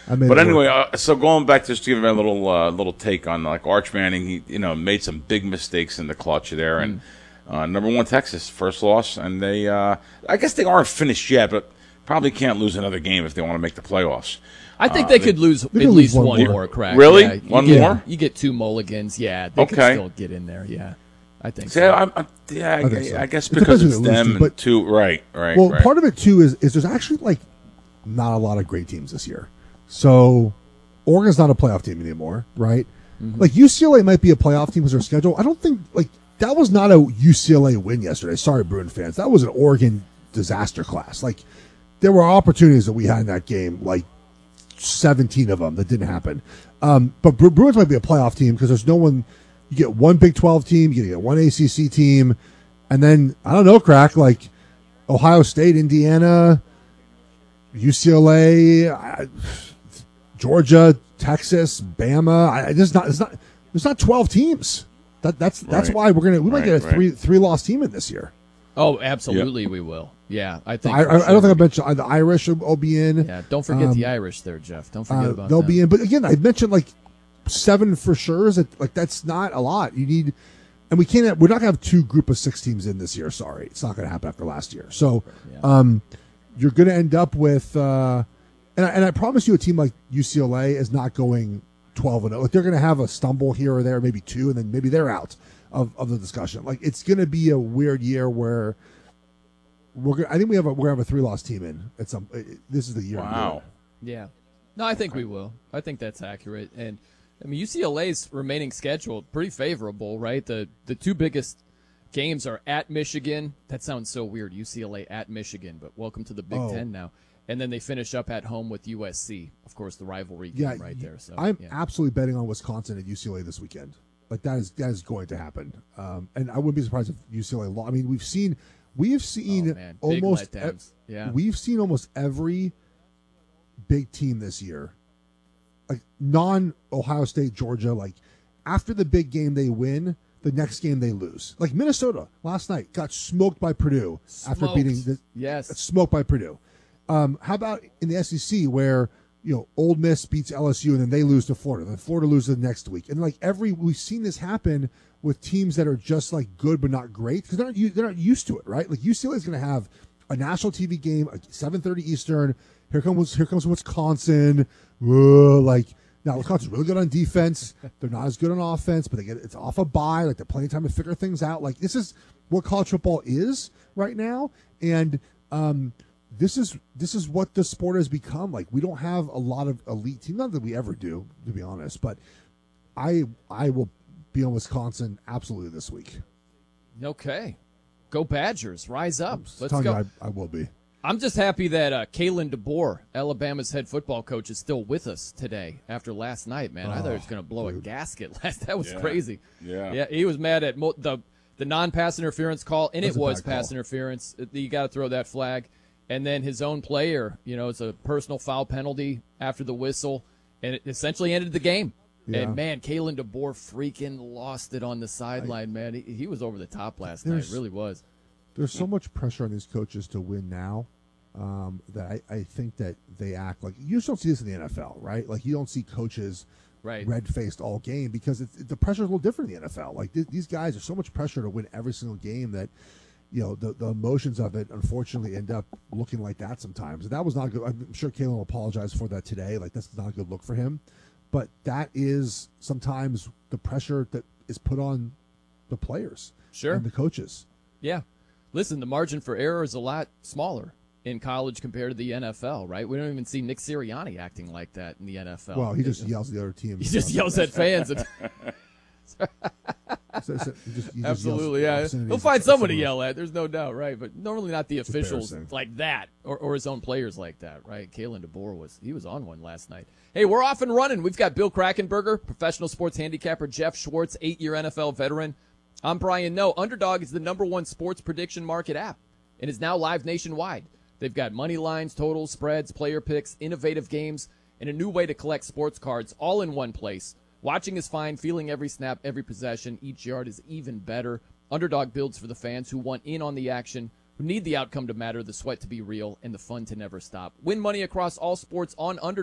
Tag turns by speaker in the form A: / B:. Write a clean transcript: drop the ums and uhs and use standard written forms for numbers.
A: But anyway, so going back just to give a little take on like Arch Manning, he made some big mistakes in the clutch there, and number one Texas first loss, and they I guess they aren't finished yet, but probably can't lose another game if they want to make the playoffs.
B: I think they could lose at least one more, Crack.
A: Really?
B: Yeah,
A: one more?
B: You get 2 mulligans. Yeah, they could still get in there. Yeah, I think so.
A: I guess because it's them and two. Right.
C: Well, part of it, too, is there's actually, like, not a lot of great teams this year. So Oregon's not a playoff team anymore, right? Mm-hmm. Like, UCLA might be a playoff team because their schedule. I don't think, like, that was not a UCLA win yesterday. Sorry, Bruin fans. That was an Oregon disaster class. Like, there were opportunities that we had in that game, like 17 of them that didn't happen. But Bruins might be a playoff team because there's no one. You get one Big 12 team, you get one ACC team, and then, I don't know, Crack, like Ohio State, Indiana, UCLA, Georgia, Texas, Bama. There's not 12 teams. That's why we might get a three loss team in this year.
B: Oh, absolutely, we will. Yeah, I think.
C: I don't think I mentioned the Irish will be in.
B: Yeah, don't forget the Irish there, Jeff. Don't forget about
C: they'll
B: them.
C: be in. But again, I mentioned like 7 for sure. Like that's not a lot. You need, and we can't. We're not gonna have 2 group of 6 teams in this year. Sorry, it's not gonna happen after last year. So, you're gonna end up with, and I promise you, a team like UCLA is not going 12-0. Like they're gonna have a stumble here or there, maybe 2, and then maybe they're out of the discussion. Like it's gonna be a weird year where. I think we're gonna have a 3-loss team in at some. This is the year.
A: Wow.
B: Yeah. No, I think we will. I think that's accurate. And I mean, UCLA's remaining schedule pretty favorable, right? The 2 biggest games are at Michigan. That sounds so weird, UCLA at Michigan, but welcome to the Big Ten now. And then they finish up at home with USC, of course, the rivalry game right there. So
C: I'm absolutely betting on Wisconsin at UCLA this weekend. Like that is going to happen. And I wouldn't be surprised if UCLA lost. I mean, we've seen almost we've seen almost every big team this year, like non-Ohio State, Georgia, like after the big game they win, the next game they lose. Like Minnesota last night got smoked by Purdue after beating smoked by Purdue. How about in the SEC where Ole Miss beats LSU and then they lose to Florida, then Florida loses the next week, and like we've seen this happen with teams that are just like good but not great because they're not used to it, right? Like UCLA is going to have a national TV game at 7:30 Eastern. Here comes Wisconsin. Like now, Wisconsin's really good on defense. They're not as good on offense, but it's off a bye. Like they're plenty of time to figure things out. Like this is what college football is right now, and this is what the sport has become. Like we don't have a lot of elite teams, not that we ever do, to be honest. But I will be on Wisconsin absolutely this week.
B: Okay, go Badgers, rise up. Let's
C: go.
B: You,
C: I will be.
B: I'm just happy that Kalen DeBoer, Alabama's head football coach, is still with us today after last night. Man, I thought he was going to blow a gasket. That was crazy. Yeah. He was mad at the non-pass interference call, and it was pass interference. You got to throw that flag. And then his own player, it's a personal foul penalty after the whistle, and it essentially ended the game. Yeah. And, man, Kalen DeBoer freaking lost it on the sideline, man. He was over the top last night. It really was.
C: There's so much pressure on these coaches to win now that I think that they act like – you just don't see this in the NFL, right? Like you don't see coaches red-faced all game because the pressure is a little different in the NFL. Like these guys, there's so much pressure to win every single game that – the emotions of it, unfortunately, end up looking like that sometimes. And that was not good. I'm sure Kalen will apologize for that today. Like, that's not a good look for him. But that is sometimes the pressure that is put on the players and the coaches.
B: Yeah. Listen, the margin for error is a lot smaller in college compared to the NFL, right? We don't even see Nick Sirianni acting like that in the NFL.
C: Well, he just yells at the other team.
B: He just yells at fans. Absolutely, yeah. He'll find someone to yell at. There's no doubt, right? But normally not the officials like that or his own players like that, right? Kalen DeBoer was on one last night. Hey, we're off and running. We've got Bill Krackomberger, professional sports handicapper, Jeff Schwartz, 8-year NFL veteran. I'm Brian Noe. Underdog is the #1 sports prediction market app and is now live nationwide. They've got money lines, totals, spreads, player picks, innovative games, and a new way to collect sports cards all in one place. Watching is fine. Feeling every snap, every possession, each yard is even better. Underdog builds for the fans who want in on the action, who need the outcome to matter, the sweat to be real, and the fun to never stop. Win money across all sports on Underdog.